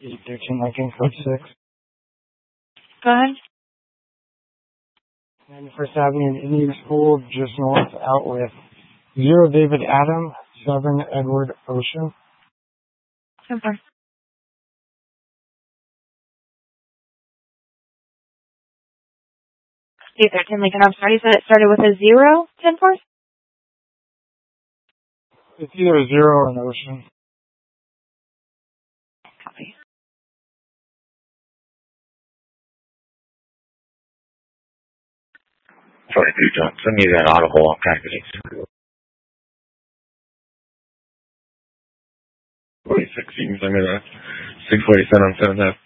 13 Lincoln, code 6. Go ahead. 91st Avenue in Indian School, just north, out with 0 David Adam, 7 Edward Ocean. Super. D13 Lincoln, I'm sorry, you said it started with a 0, 10-4? It's either a 0 or an Ocean. Copy. Sorry, John. Send me that audible on packaging. 46, you can send me that. 647 on 7th.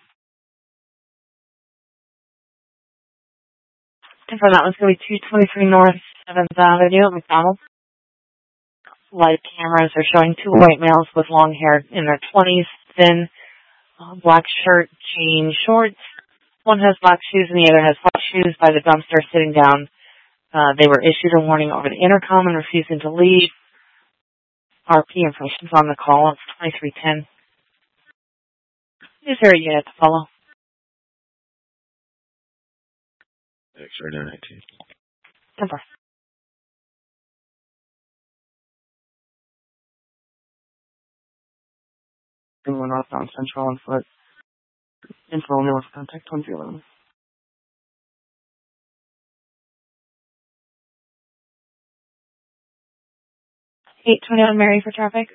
And for that one's going to be 223 North 7th Avenue at McDonald's. Live cameras are showing 2 white males with long hair in their 20s, thin, black shirt, jean, shorts. One has black shoes and the other has white shoes by the dumpster sitting down. They were issued a warning over the intercom and refusing to leave. RP information's on the call. It's 2310. Is there a unit to follow? X-ray 919. Number. Anyone northbound Central on foot. Info north, contact 2011. 821 Mary for traffic.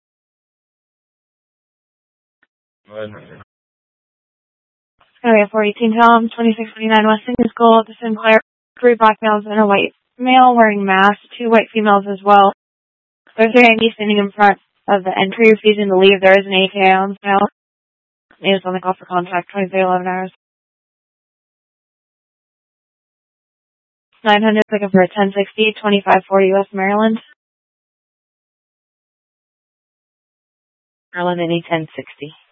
Go ahead. It's going to be a 418 Tom, 2629 West Indian School. This employer, 3 black males and a white male wearing masks, 2 white females as well. There's a guy standing in front of the entry refusing to leave. There is an ATA on file. He is on the call for contact, 2311 hours. 900 looking for a 1060, 2540 West Maryland. Maryland, any 1060.